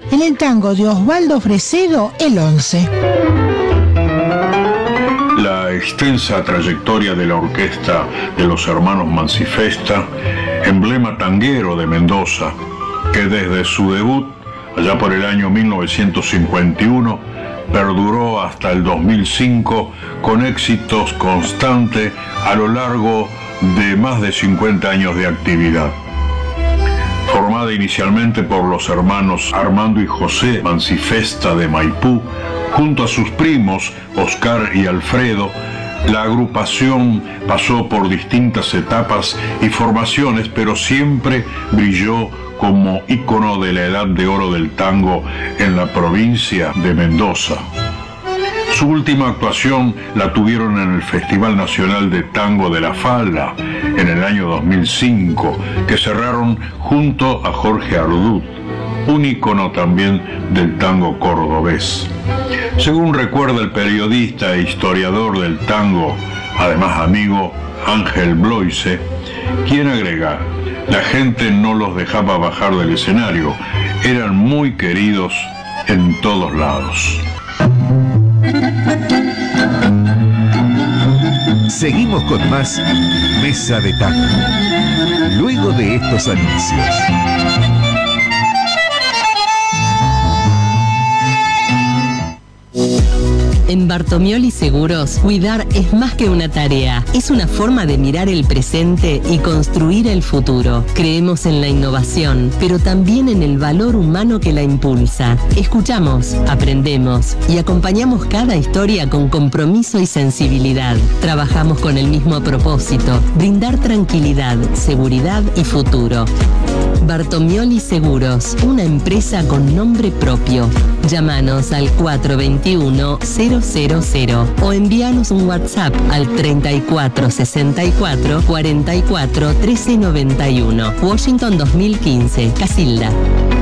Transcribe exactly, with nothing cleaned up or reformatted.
en el tango de Osvaldo Fresedo, El Once. La extensa trayectoria de la orquesta de los hermanos Mancifesta, emblema tanguero de Mendoza, que desde su debut, allá por el año mil novecientos cincuenta y uno, perduró hasta el dos mil cinco con éxitos constantes a lo largo de más de cincuenta años de actividad. Formada inicialmente por los hermanos Armando y José Mancifesta de Maipú, junto a sus primos Oscar y Alfredo, la agrupación pasó por distintas etapas y formaciones, pero siempre brilló como ícono de la edad de oro del tango en la provincia de Mendoza. Su última actuación la tuvieron en el Festival Nacional de Tango de La Falda en el año dos mil cinco, que cerraron junto a Jorge Ardud, un ícono también del tango cordobés. Según recuerda el periodista e historiador del tango, además amigo, Ángel Bloise, quien agrega: la gente no los dejaba bajar del escenario, eran muy queridos en todos lados. Seguimos con más Mesa de Tango, luego de estos anuncios. En Bartomioli Seguros, cuidar es más que una tarea, es una forma de mirar el presente y construir el futuro. Creemos en la innovación, pero también en el valor humano que la impulsa. Escuchamos, aprendemos y acompañamos cada historia con compromiso y sensibilidad. Trabajamos con el mismo propósito, brindar tranquilidad, seguridad y futuro. Bartomioli Seguros, una empresa con nombre propio. Llámanos al cuatro dos uno, cero cero cero o envíanos un WhatsApp al treinta y cuatro sesenta y cuatro, cuarenta y cuatro, trece noventa y uno. Washington dos mil quince, Casilda.